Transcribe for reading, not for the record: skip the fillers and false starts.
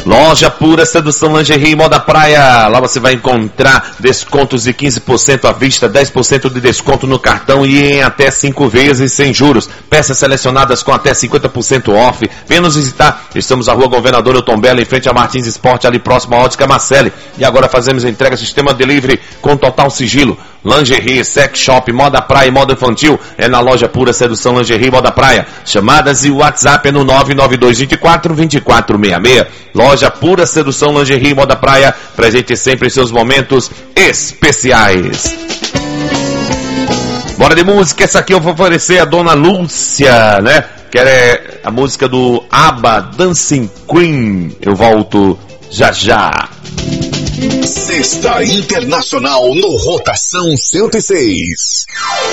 Loja Pura Sedução Lingerie Moda Praia. Lá você vai encontrar descontos de 15% à vista, 10% de desconto no cartão e em até 5 vezes sem juros. Peças selecionadas com até 50% off. Venha nos visitar. Estamos na Rua Governador Elton Belo, em frente a Martins Esporte, ali próximo à Ótica Marcelli. E agora fazemos a entrega sistema delivery com total sigilo. Lingerie, sex shop, moda praia e moda infantil é na Loja Pura Sedução Lingerie Moda Praia. Chamadas e WhatsApp é no 99224-2466. Loja Pura Sedução Lingerie Moda Praia, presente sempre em seus momentos especiais. Bora de música, essa aqui eu vou oferecer a Dona Lúcia, né? Que é a música do ABBA, Dancing Queen. Eu volto já já. Sexta Internacional no Rotação 106.